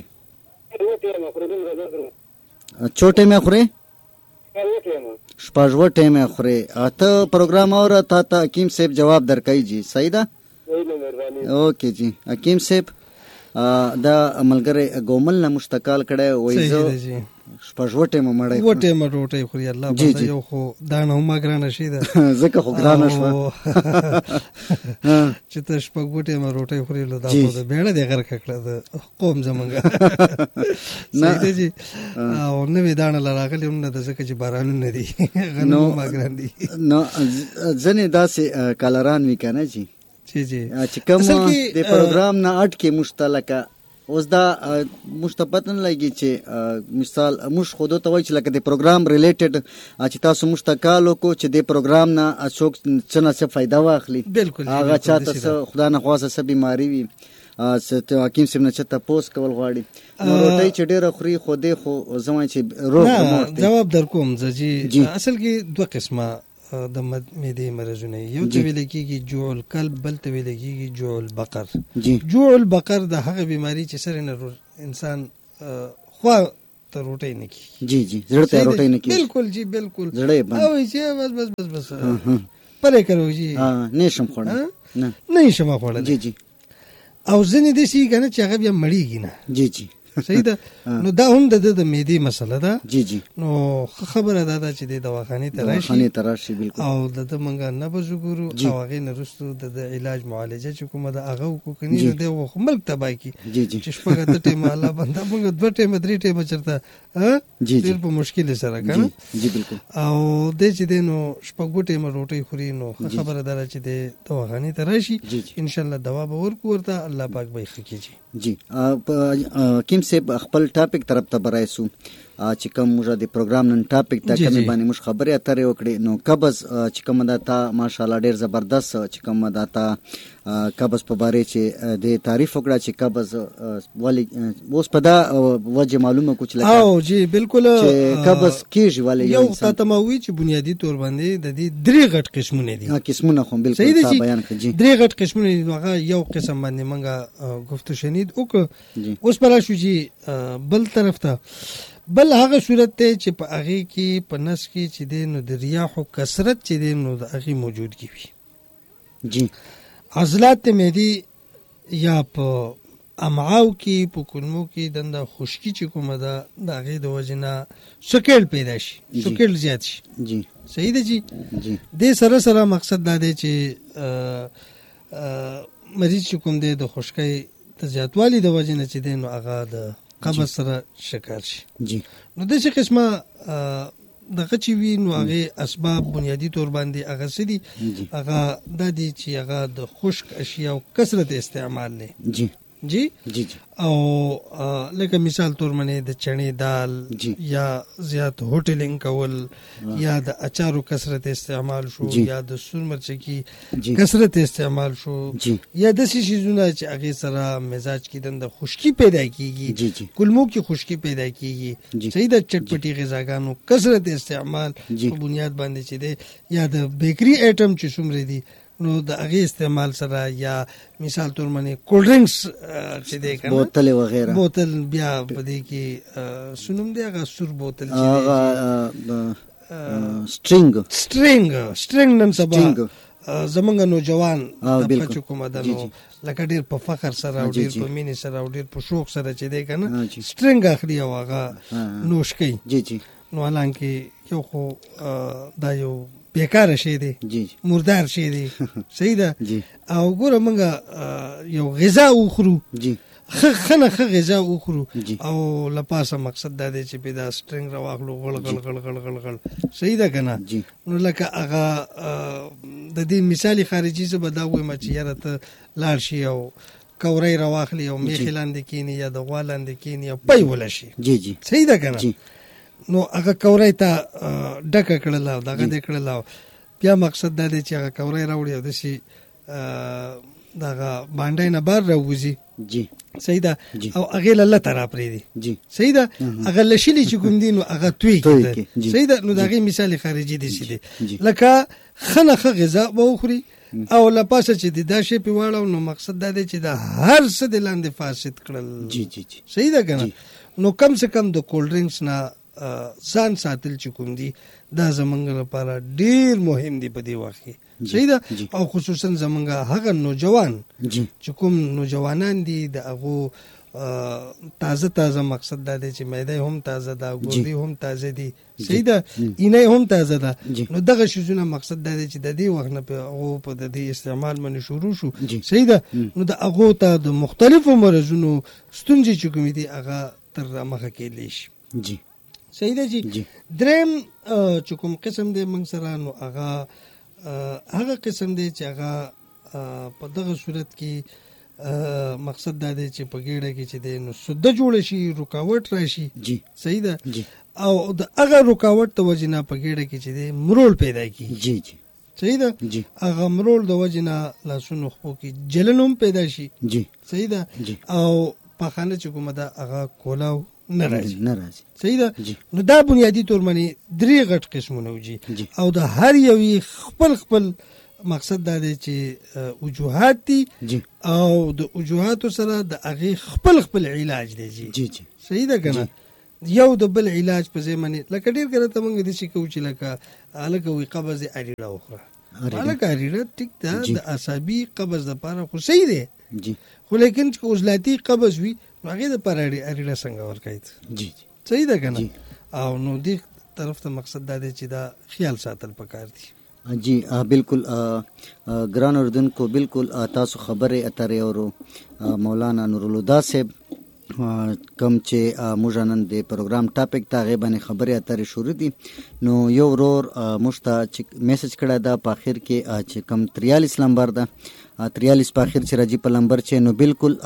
Speaker 1: چوټه مې خوري شپږ وټه مې خوري اته پروګرام اور تا ته حکیم صاحب جواب درکای جی صحیح ده. اوکے جی حکیم صاحب دا ملګری ګومل نه مشتقال کړه وای زه شپږ وټه مې مړای
Speaker 2: وټه مې روټي خوري الله باندې یو خو دا نه ما ګرانه شي ده
Speaker 1: زکه خو ګرانه شو
Speaker 2: چې ته شپږ وټه مې روټي خوري له دا په بیړه د غر کړه د قوم زمونږه نه جی او نو دانه لراغلی نه د زکه چې باران نه دي غنو ما ګران دي
Speaker 1: نو ځنه داسې کالران وی کنه جی
Speaker 2: جی جی
Speaker 1: چې کوم د پروګرام نه اټ کې مشتلکه اوس دا مشتپتن لګي چې مثال مش خودو ته وای چې لکه د پروګرام ریلیټډ چې تاسو مشتقالو کو چې د پروګرام نه څوک څنګه څه فائدہ واخلي
Speaker 2: بالکل
Speaker 1: هغه چاته خدا نه خواسته څه بیماری وي ست حکیم سیم نه چته پوس کول غواړي نو روټي چې ډیره خوري خو دې خو زما چې روغ
Speaker 2: جواب در کوم زجی اصل کې دوه قسمه د معدې مرزونه یو ته ویل کېږي جوع القلب بل ته ویل کېږي جوع البقر. جوع البقر د هغه بیماری چې سره نه انسان خوا ته روټۍ نه کېږي.
Speaker 1: جی جی زړه ته روټۍ نه کېږي.
Speaker 2: بالکل جی بالکل
Speaker 1: زړه یې بند
Speaker 2: او چې بس بس بس بس پرې کړو جی
Speaker 1: نه شم خوړل
Speaker 2: نه نه شم خوړل.
Speaker 1: جی جی
Speaker 2: او ځنې داسې کنه چې هغه بیا مړیږي نه.
Speaker 1: جی جی
Speaker 2: صحیح ده. نو دا هم د د معدې مسله ده.
Speaker 1: جی جی
Speaker 2: نو خبره ده دا چې د دواخانې ته راشي
Speaker 1: دواخانې ته راشي بالکل
Speaker 2: او د د منګه نبض وګورو او هغې نه وروسته د علاج معالجه چې کومه ده هغه وکړو که نه نو دی خو ملک تباه کړي.
Speaker 1: جی جی
Speaker 2: چې شپږ اته ټیمه الله بنده موږ دوه ټیمه درې ټیمه چېرته ډېر په مشکل سره که نه.
Speaker 1: جی بالکل.
Speaker 2: او دی چې دی نو شپږ ټیمه روټۍ خوري نو ښه خبره ده چې دی دواخانې ته راشي انشاءالله دوا به ورکړو ورته الله پاک به یې ښه کړي.
Speaker 1: جی کیم صاحب خپل ټاپک طرف ته برایسو چې کوم موږ د پروګرام نن ټاپک ته کوم باندې موږ خبرې اترې وکړې نو قبض چې کوم دا تا ماشاءالله ډېر زبردست چې کوم دا تا قبض په باره چې د تعریف وکړه چې قبض ولی اوس په دا وجه معلومه کو چې لکه
Speaker 2: او جی بالکل
Speaker 1: چې قبض کیږي ولی
Speaker 2: یو تا ماوي چې بنیادی تور باندې د دې درې غټ قسمونه دي.
Speaker 1: ها قسمونه خو بالکل تا بیان کړي.
Speaker 2: درې غټ قسمونه دي. هغه یو قسم باندې منګه گفتو شنید او اوس پر شو جی بل طرف ته بل هغه صورت ته چې په هغه کې په نس کې چې د نو د ریاح او کثرت چې د نو د هغه موجودګي وي.
Speaker 1: جی
Speaker 2: عضلات معدې یا په امعاو کې په کولمو کې دنده خشکی چې کومه ده د هغې د وجې نه سکیل پیدا شي سکیل زیات شي.
Speaker 1: جی
Speaker 2: صحیح ده جی.
Speaker 1: جی
Speaker 2: دې سره سره مقصد دا دی چې مریض چې کوم دی د خشکۍ د زیاتوالي د وجې نه چې دی نو هغه د قبض سره شکار شي.
Speaker 1: جی
Speaker 2: نو داسې قسمه دغه چې وي نو هغې اسباب بنیادي طور باندې هغه څه دي هغه دا دي چې هغه د خشک اشیاو کثرت استعمال دی.
Speaker 1: جی
Speaker 2: جی
Speaker 1: جی جی
Speaker 2: او لکه مثال طور باندې د چڼې دال یا زیات هوټلینګ کول یا د اچارو کثرت استعمال شو یا د سور مرچکي کثرت استعمال شو یا داسې شیزونه چې هغې سره مزاج کې دنده خشکي پیدا کیږي کولمو کې خشکي پیدا کیږي. صحیح ده. چټپټي غذاګانو کثرت استعمال په بنیاد باندې چې دی یا د بیکري ایټم چې څومره دي نو د هغې استعمال سره یا مثال طور باندې کولډ ډرنکس چې دی که نه
Speaker 1: بوتل وغیره
Speaker 2: بوتل بیا په دې کې څه نوم دی هغه سور بوتل چې
Speaker 1: سټرینګ
Speaker 2: سټرینګ سټرینګ نن سبا زمونږ نوجوان طبقه چې کومه ده نو لکه ډېر په فخر سره او ډېر په مینې سره او ډېر په شوق سره چې دی که نه سټرینګ اخلي او هغه نوش کوي. نو حالانکې یو خو دا یو بیکاره شی دی مردار شی دی. صحیح ده. او ګوره موږ یو غذا وخورو ښه نه ښه غذا وخورو او له پاسه مقصد دا دی چې پې دا سټرینګ راواخلو غړ غړ غړ غړ غړ غړ صحیح ده که نه. نو لکه هغه د دې مثالي خارجي زه به دا ووایم چې یاره ته لاړ شي او کوری راواخلي او میخې لاندې کښېني یا د غوا لاندې کښېني او پی ولشي. صحیح ده که نه. نو هغه کوری ته ډکه کړله او دغه دې کړله او بیا مقصد دا دی چې هغه کوری راوړي او داسې دغه بانډۍ نه بار راوځي. صحیح ده. او هغې له لته را پرېږدي. صحیح ده. هغه لشلي چې کوم دي نو هغه توی کړي. صحیح ده. نو د هغې مثالې خارجي داسې دی لکه ښه نه ښه غذا به وخوري او له پاسه چې د دا شی پې واړو نو مقصد دا دی چې د هر څه د لاندې فاسد کړل. صحیح ده که نه. نو کم سے کم د کولډ ډرنکس نه ځان ساتل چې کوم دي دا زمونږ لپاره ډېر مهم دي په دې وخت کې. صحیح ده. او خصوصا زمونږ هغه نوجوان چې کوم نوجوانان دي د هغو تازه تازه مقصد دا دی چې معده هم تازه ده ګردې هم تازه دي. صحیح ده. اینه هم تازه ده. نو دغه شیزونه مقصد دا دی چې د دې وخت نه په هغو په د دې استعمال باندې شروع شو. صحیح ده. نو د هغو ته د مختلفو مرضونو ستونزې چې کومې دي هغه تر رامخه کېدلی شي. صحیح ده جی. دریم چې کوم قسم دی موږ سره نو هغه هغه قسم دی چې هغه په دغه صورت کې مقصد دا دی چې په ګېډه کې چې دی نو سده جوړه شي رکاوټ راشي. صحیح ده. او د هغه رکاوټ د وجې نه په ګېډه کې چې دی مرول پیدا کېږي. صحیح ده. هغه مرول د وجې نه لاسونو خپو کې جلن هم پیدا شي. صحیح ده. او پخانه چې کومه ده هغه کولاو نه راځي. صحیح ده. نو دا بنیادی طور باندې درې غټ قسمونه وجي او د هر یو خپل خپل مقصد دا دی چې وجوهات دي او د وجوهاتو سره د هغې خپل خپل علاج دی. جی
Speaker 1: جی جی
Speaker 2: صحیح ده که نه؟ یو د بل علاج په ځای باندې لکه ډېر کله ته موږ داسې کوو چې لکه هلکه وایي قبض دی اریړه وخوره. هلکه اریړه ټیک ده د اعصابي قبض دپاره خو صحیح دی، خو لیکن چې عضلاتي قبض وي نو هغې دپاره اریړه څنګه ورکوي؟ جی صحیح ده که نه؟ او نو دې طرف ته مقصد دا دی چې دا خیال ساتل پکار دي.
Speaker 1: جی بالکل ګران اردوونکو، بالکل تاسو خبرې اترې اورو مولانا نورالهدی صاحب کوم چې موږ نن د پروګرام ټاپک ته هغې باندې خبرې اترې شروع دي. نو یو ورور موږ ته چې میسج کړی ده په اخر کې چې کوم تریالیس نمبر ده تریالیس په اخر چې راځي په نمبر چې نو بالکل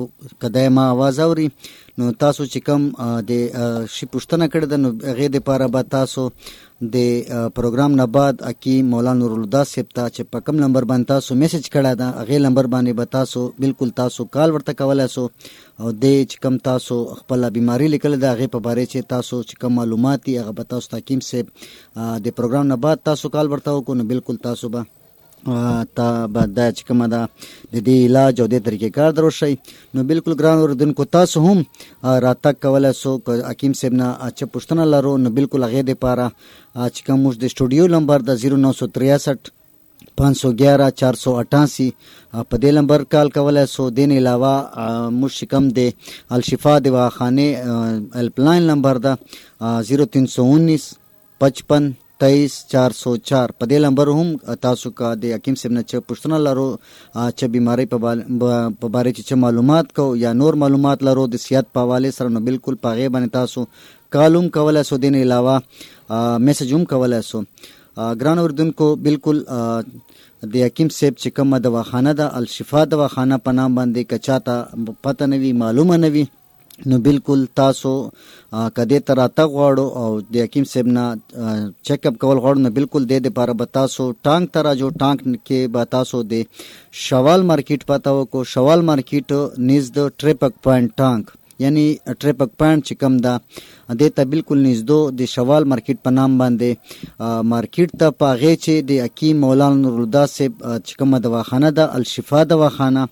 Speaker 1: که ما آواز اوري نو تاسو چې کوم د شي پوښتنه کړې ده نو هغې دپاره به تاسو د پروګرام نه بعد اکی مولانا نورالهدی صاحب ته چې په کوم نمبر باندې تاسو میسج کړی ده هغې نمبر باندې به تاسو بالکل تاسو کال ورته کولی سو او د چې کوم تاسو خپله بیماري لیکلې ده هغې په باره چې تاسو چې کوم معلومات دي هغه به تاسو ته حکیم صاحب د پروګرام نه بعد تاسو کال ورته وکړو نو بالکل تاسو به تا به دا چې کومه ده د دې علاج او دې طریقې کار در وشئ. نو بالکل ګران اورېدونکو تاسو هم راتګ کولی سو که حکیم صاحب نه چې پوښتنه لرو نو بالکل هغې دپاره چې کوم موږ د سټوډیو نمبر د زیرو نو سو تریاسٹھ پانچ سو گیارہ چار سو اٹھاسی په دې نمبر کال کولی سو. دین علاوه موږ چې کوم د الشفا دواخانې هیلپ لاین نمبر ده زیرو تین سو انیس پچپن تیئیس چار سو چار په دې نمبر هم تاسو که د حکیم صاحب نه چې پوښتنه لرو چې بیماری په باره کې چې معلومات کو یا نور معلومات لرو د صحت په حوالې سره نو بالکل په هغې باندې تاسو کال هم کولی سو. دین علاوه میسج هم کولی سو. ګران اردوونکو بالکل د حکیم صاحب چې کومه دواخانه ده الشفا دواخانه په نام باندې که چاته پته نه وي معلومه نه وي نو بالکل تاسو کدی ته راتګ غواړو او د حکیم صاحب نه چیک اپ کول غواړو نو بالکل د دې دپاره به تاسو ټانک ته راځو. ټانک کې به تاسو د شوال مارکیټ پته وکړو. شوال مارکیټ نیز د ټریپک پوینټ ټانک یعنی ټریپک پوینټ چې کوم ده دې ته بالکل نږدو د شوال مارکیټ په نام باندې مارکیټ ته په هغې چې د حکیم مولانا نورالهدی صاحب چې کومه دواخانه ده الشفا دواخانه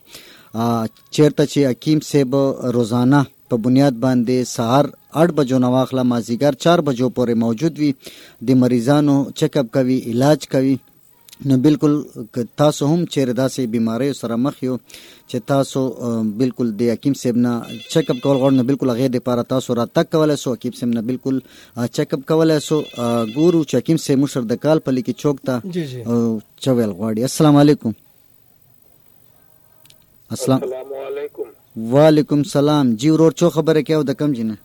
Speaker 1: چیرته چې حکیم صاحب روزانه په بنیاد باندې سهار آٹھ بجو نه واخله مازدیګر چار بجو پورې موجود وي د مریضانو چیک اپ کوي علاج کوي. نو بالکل تاسو هم چیرې داسې بیماریو سره مخ یو چې تاسو بالکل د حکیم صاحب نه چیک اپ کول غواړئ نو بالکل هغې دپاره تاسو راتګ کولی سو. حکیم صاحب نه بالکل چیک اپ کولی سو. ګورو چې حکیم صاحب مشر د کال په لیکي چوک ته چه ویل غواړي. السلام علیکم. السلام
Speaker 3: علیکم.
Speaker 1: وعلیکم سلام. جی ورور چو خبره کوي د کم جنه؟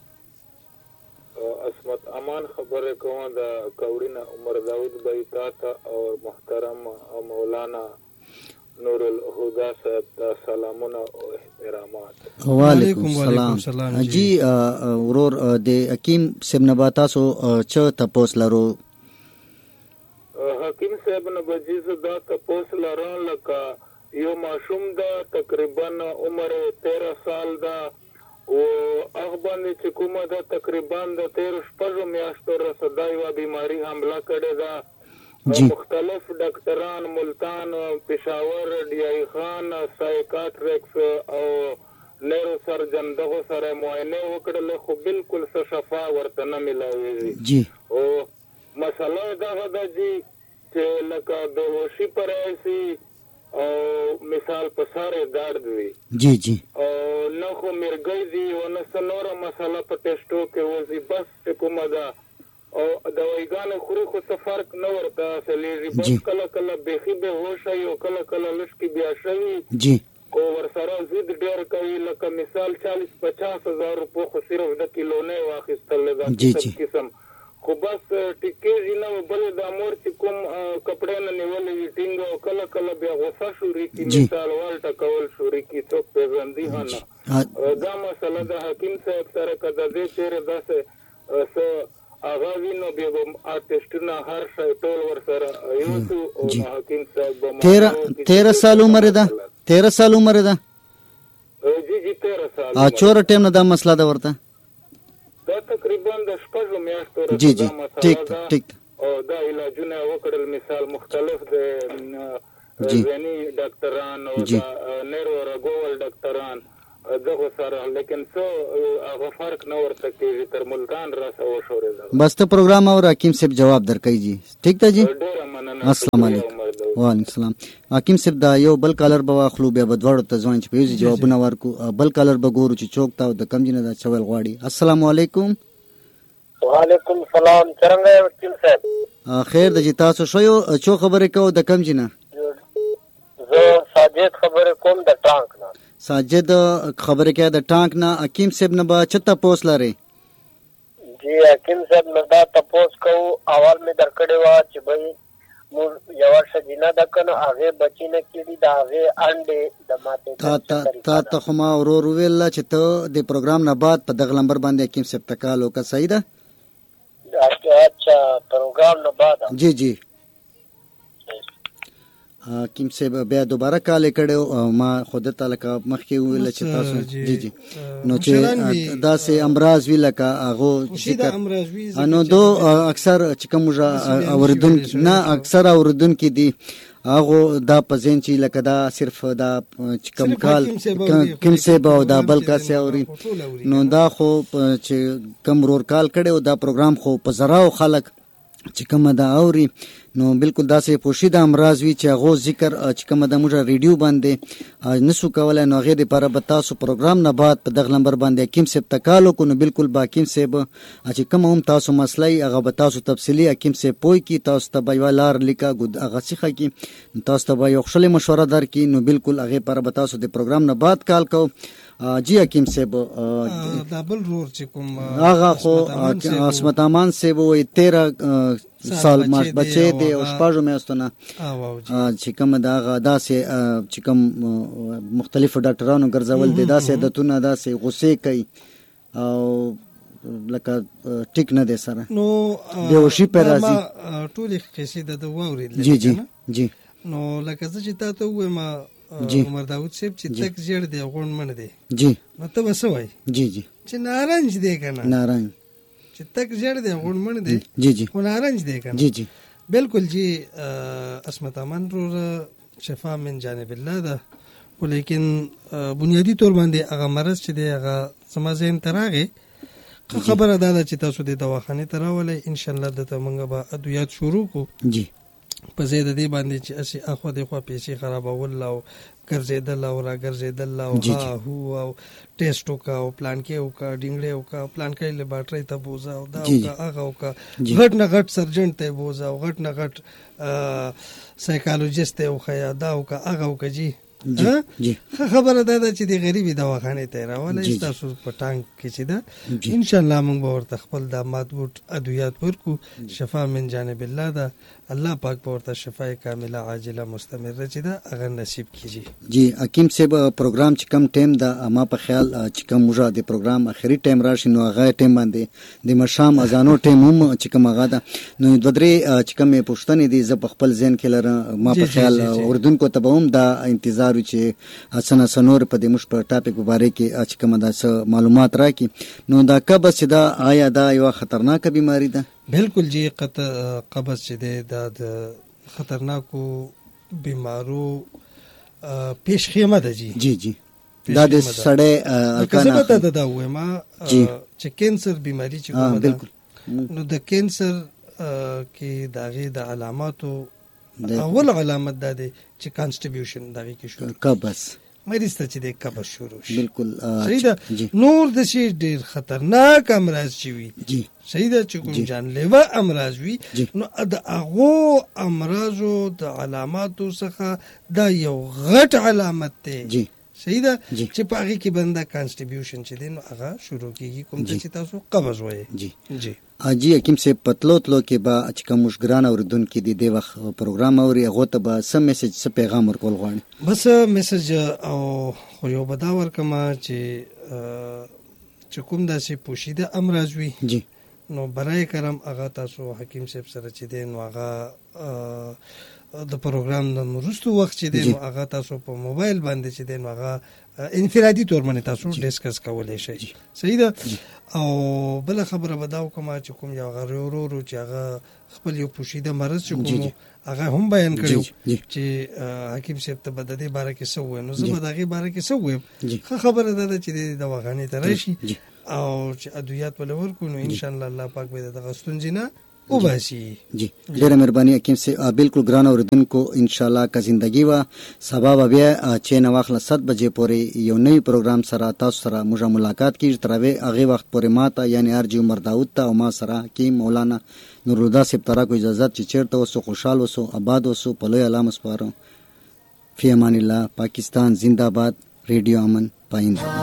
Speaker 3: عصمت امان خبره کوم د کوړینا عمر داود بیتا تا او محترم مولانا نورالهدی صاحب ته سلامونه او احترامات.
Speaker 1: وعلیکم سلام. جی ورور د حکیم صاحب نه با تاسو چه تپوس لرو؟
Speaker 3: حکیم صاحب نه بجیز دا تپوس لرو لکه یو ماشوم دا تقریبا عمر تیرہ سال دا او هغه باندې چې کومه دا تقریبا د تیرو شپږو میاشتو رسدا یوه بیماري حمله کړې ده. مختلف ډاکټران ملتان پېښور ډي آی خان سایکاټریکس او نیرو سرجن دغو سره معاینه وکړله خو بالکل څه شفا ورته نه میلاویږي. او مسله دغه ده جي چې لکه بېهوشي په راشي او مثال په سارے درد وي
Speaker 1: جی جی
Speaker 3: او نه خو مرګي دي او نه څه نوره مسله په ټیسټو کې وځي بس چې کومه ده او دوايګانې خوري خو څه فرق نه ورته حاصلېږي. بس کله کله بیخي بېهوشه وي او کله کله لږکې بیا شوي
Speaker 1: جي
Speaker 3: او ورسره ضد ډېر کوي لکه مثال چالیس پچاس هزار روپو خو صرف د کیلونۍ واخیستل ده قسم قسم خو بس ټیکېږي نه بلې د مور چې کوم کپړې نه نیولې وي ټینګ او کله کله بیا غوسه شوري کي مثال والټه کول شوري کي څوک پېژندي نه. دا مسله د حکیم صاحب سره که د دې چیرې داسې څه هغه وي نو بیا به ټېسټونه هر شی ټول ورسره یوسو او حکیم صاحب به
Speaker 1: تیرہ سال عمر ده تیرہ سال عمر ده
Speaker 3: جی جی تیرہ سال
Speaker 1: ا چور ټیم نه دا مسله ده ورته
Speaker 3: دا تقریبا د شپږو میاشتو
Speaker 1: جی جی ټیک ټیک
Speaker 5: او دا علاجونه وکړل، مثال مختلف د ځینی ډاکټران او د نيرو رګول ډاکټران دغه سره، لیکن څو هغه فرق نه ورته کېږي تر ملتان راسه وشورېده.
Speaker 1: بس ته پروګرام او حکیم صاحب جواب درکړي جی. ټیک ده جی، السلام علیکم. وعلیکم السلام. حکیم صاحب دا یو بل کالر به واخلو، بیا به دواړو ته ځوان چې په یوځای جوابونه ورکو. بل کالر به ګورو چې څوک تا د کم جنه دا چول غواړي. السلام علیکم.
Speaker 3: وعلیکم السلام. څنګه یې وکیل صاحب؟
Speaker 1: خیر د جی، تاسو شو یو چو خبرې کوو د کم جنه؟
Speaker 3: زه ساجد خبرې کوم د ټانک نه.
Speaker 1: ساجد خبرې کوي د ټانک نه. حکیم صاحب نه به چته پوس لري؟
Speaker 3: جی حکیم صاحب نه دا تپوس کوو. اول مې درکړې وه چې بھائی موږ یوه ښځینه ده که نه هغې بچي نه کېږي، د هغې انډې د ماتېدو
Speaker 1: تا ته خو ما ورور وویل چې ته د پروګرام نه بعد په دغه نمبر باندې حکیم صاحب ته کال وکړه، صحیح ده؟
Speaker 3: اچھا پروګرام نه بعد؟
Speaker 1: جی جی. حکیم صاحب بیا دوباره کال کړو، ما خود ته لکه مخکې ویل چې تاسو جی جی نو چې داسې امراض وی لکه هغه نو دو اکثر چې کوم اوردون نه اکثر اوردون کې دي هغه دا پزین چې لکه دا صرف دا چې کم کال کوم څه به دا بل کا څه اوري نو دا خو چې کم رور کال کړو دا پروګرام خو په زراو خلک چې کوم دا اوري نو بالکل داسې پوشیده امراض وی چې هغه ذکر چې کوم د موږ ریډیو باندې نسو کولای نو غیر لپاره به تاسو پروګرام نه بعد په دغه نمبر باندې حکیم صاحب تکالو کو نو بالکل با حکیم صاحب چې کوم هم تاسو مسلې هغه به تاسو تفصیلی حکیم صاحب پوي کی تاسو ته به لار لیکا ګد هغه څخه کی تاسو ته به یو خپل مشوره درکې نو بالکل هغه پر به تاسو د پروګرام نه بعد کال کو. جی حکیم صاحب
Speaker 2: دا بل رور چې کوم
Speaker 1: هغه خو عصمت امان صاحب وي تیرہ سال ماش بچې دی او شپږو میاشتونه چې کوم دا داسې چې کوم مختلفو ډاکټرانو ګرځول دي داسې عادتونه داسې غصې کوي او لکه ټیک نه دی سره
Speaker 2: نو
Speaker 1: بیهوشي پر راځي
Speaker 2: ټولې قصې د واورید.
Speaker 1: جی جی جی.
Speaker 2: نو لکه چې تاسو وایم عمر داود صاحب چې تک زیړ دی غون من دی
Speaker 1: جی
Speaker 2: نو ته وسوي
Speaker 1: جی جی
Speaker 2: چې نارنج دی کنه
Speaker 1: نارنج
Speaker 2: چې تک زیړ دی غون من دی
Speaker 1: جی جی
Speaker 2: خو نارنج دی کنه
Speaker 1: جی جی
Speaker 2: بالکل جی. عصمت امان رو شفا من جانب الله ده ولیکن بنیادی طور باندې هغه مرض چې دی هغه سما ذهن تراغه خبره ده چې تاسو د دواخانه تراولې ان شاء الله د تمنګ به ادویات شروع کو
Speaker 1: جی
Speaker 2: په زید دی باندې چې اسی اخو د خو پیسې خرابول او ګرځیدل او را ګرځیدل او ها هو او ټیسټ وکا او پلان کې وکا ډینګړې وکا پلان کې لیبارټری ته بوزا او دا وکا هغه وکا غټ نه غټ سرجن ته بوزا او غټ نه غټ سایکالوجیست ته وخیا دا وکا هغه وکا جی
Speaker 1: جی
Speaker 2: خبره ده چې د غریبي دواخانه ته راولې تاسو په ټانک کې چې ده ان شاء الله موږ به ورته خپل د ماتبوت ادویات ورکو شفا من جانب الله ده الله پاک به ورته شفای کامله عاجله مستمره چې ده هغه نصیب کیږي.
Speaker 1: جی حکیم صاحب پروګرام چې کم ټیم ده ما په خیال چې کم موږ د پروګرام اخري ټیم راشي نو هغه ټیم باندې د مشام اذانو ټیم هم چې کم هغه ده نو د درې چې کم پښتنې دي ز په خپل ذهن کې لره ما په خیال اردن کو ته هم دا انتظار چې اسنه سنور په دې مش په ټاپک مبارک کې چې کوم دا معلومات راکې نو دا قبض دا آیا دا یو خطرناک بیماری ده؟
Speaker 2: بالکل جی قبض چې ده د خطرناکو بیمارو پیش خیمه ده جی
Speaker 1: جی جی دا د سړی
Speaker 2: الکانه ده دا وایم چې کینسر بیماری چې کومه ده نو د کینسر کې داغه د علاماتو اول علامت ده دی چې کانسټیبیوشن دغه کې شروع
Speaker 1: قبض
Speaker 2: مریض ته چې د قبض شروع شي
Speaker 1: بالکل
Speaker 2: صحیح ده. نور د شي ډیر خطرناک امراض شي وي
Speaker 1: جی
Speaker 2: صحیح ده چې کوم جانلیوا امراض وي نو د هغه امراضو د علاماتو څخه دا یو غټ علامت دی
Speaker 1: جی
Speaker 2: صحیح ده چې په هغه کې بنده کانسټیبیوشن چې دی نو هغه شروع کیږي کوم چې تاسو قبض وایي.
Speaker 1: جی
Speaker 2: جی
Speaker 1: اجي حکیم سے پتلو تلو کې با چې کوم مشګران اوردون کې دی د وخت پروګرام اوري هغه ته به سم میسج سم پیغام ورکول غواړي
Speaker 2: بس میسج او خو یو بدا ورکما چې چې کوم داسې پوشیده امراض وي
Speaker 1: جی نو
Speaker 2: برای کرم هغه تاسو حکیم صاحب سره چې دی نو هغه د پروګرام د وروستو وخت چې دی نو هغه تاسو په موبایل باندې چې دی نو هغه انفرادي تور باندې تاسو ډیسکس کولای شئ. صحیح ده. او بل خبره به دا وکم چې کوم یو غره ورو چې هغه خپل یو پوشیده مرض چې کوم هغه هم بیان کړو چې حکیم صاحب ته بد دي باره کې سو نو زه به دغه باره کې سو خبره ده چې د دواخانه ته راشي او چې ادویات ولور کو نو ان شاء الله الله پاک به دغه ستونزینه وباسي.
Speaker 1: جی ډیره مهرباني حکیم صاحب. بالکل ګران اوریدونکو ان شاء الله که زندگی وا سبا بیا چې نو وخت سات بجې پورې یو نوی پروګرام سره تاسو سره موږ ملاقات کیږي. تروي هغه وخت پورې ماته یعنی ارجی عمر داوود ته او ما سره کی مولانا نورالله صاحب ترا کو اجازه چې چیرته وسو خوشاله وسو آباد وسو په لوی علامه سپارو. فی امان الله. پاکستان زندہ باد. ریډیو امن پاینده.